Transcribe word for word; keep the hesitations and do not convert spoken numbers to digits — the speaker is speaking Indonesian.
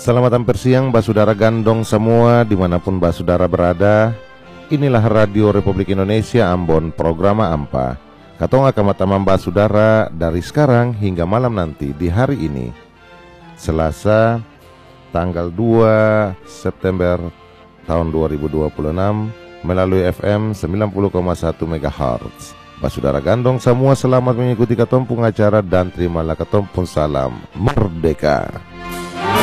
Selamat hampir siang basudara gandong semua dimanapun basudara berada. Inilah Radio Republik Indonesia Ambon, program Ampa. Katong akan matamam basudara dari sekarang hingga malam nanti di hari ini, Selasa tanggal dua September tahun dua ribu dua puluh enam, melalui F M sembilan puluh koma satu megahertz. Basudara gandong semua selamat mengikuti katong pun acara dan terimalah katong pun salam merdeka.